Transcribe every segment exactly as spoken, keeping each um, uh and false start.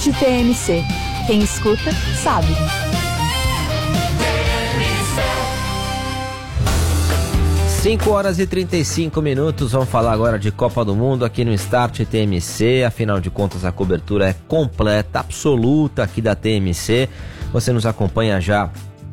T M C. Quem escuta, sabe. cinco horas e trinta e cinco minutos, vamos falar agora de Copa do Mundo aqui no Start T M C, afinal de contas a cobertura é completa, absoluta aqui da T M C, você nos acompanha já,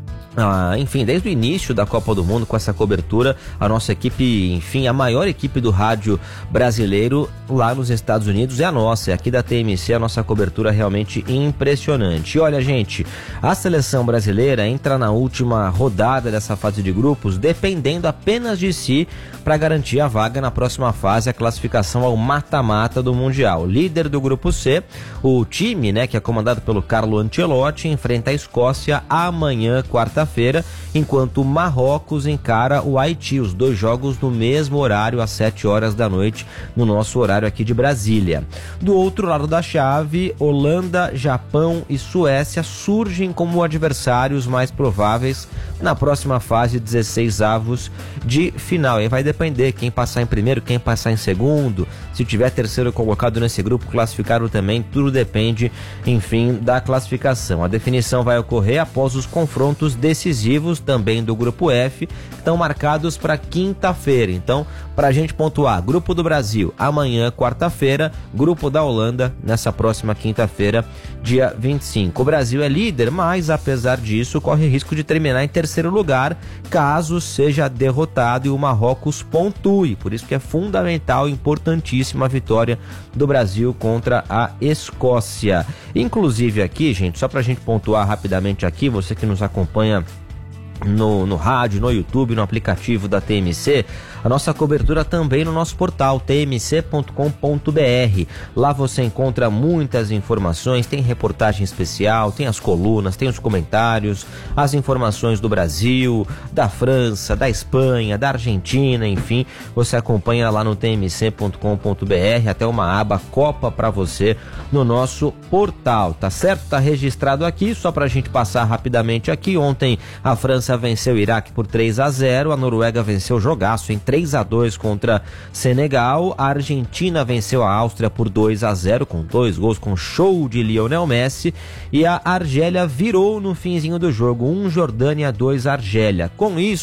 ah, enfim, desde o início da Copa do Mundo com essa cobertura, a nossa equipe, enfim, a maior equipe do rádio brasileiro lá nos Estados Unidos é a nossa, é aqui da T M C, a nossa cobertura é realmente impressionante. E olha, gente, a seleção brasileira entra na última rodada dessa fase de grupos dependendo apenas de si para garantir a vaga na próxima fase, a classificação ao mata-mata do Mundial. Líder do grupo C, o time, né, que é comandado pelo Carlo Ancelotti, enfrenta a Escócia amanhã, quarta-feira, enquanto o Marrocos encara o Haiti, os dois jogos no mesmo horário, às sete horas da noite, no nosso horário aqui de Brasília. Do outro lado da chave, Holanda, Japão e Suécia surgem como adversários mais prováveis na próxima fase, dezesseis avos de final. E aí vai depender quem passar em primeiro, quem passar em segundo, se tiver terceiro colocado nesse grupo, classificado também, tudo depende, enfim, da classificação. A definição vai ocorrer após os confrontos decisivos também do grupo F, que estão marcados para quinta-feira. Então, para a gente pontuar, grupo do Brasil amanhã, quarta-feira, grupo da Holanda nessa próxima quinta-feira, dia vinte e cinco. O Brasil é líder, mas apesar disso corre risco de terminar em terceiro lugar caso seja derrotado e o Marrocos pontue. Por isso que é fundamental, importantíssima a vitória do Brasil contra a Escócia. Inclusive aqui, gente, só para a gente pontuar rapidamente aqui, você que nos acompanha No, no rádio, no YouTube, no aplicativo da T M C, a nossa cobertura também no nosso portal t m c ponto com ponto b r. Lá você encontra muitas informações, tem reportagem especial, tem as colunas, tem os comentários, as informações do Brasil, da França, da Espanha, da Argentina, enfim, você acompanha lá no t m c ponto com ponto b r, até uma aba Copa para você no nosso portal, tá certo? Tá registrado aqui, só pra gente passar rapidamente aqui. Ontem a França venceu o Iraque por três a zero, a Noruega venceu o jogaço em três a dois contra Senegal, a Argentina venceu a Áustria por dois a zero com dois gols com show de Lionel Messi, e a Argélia virou no finzinho do jogo, um Jordânia, dois Argélia. Com isso,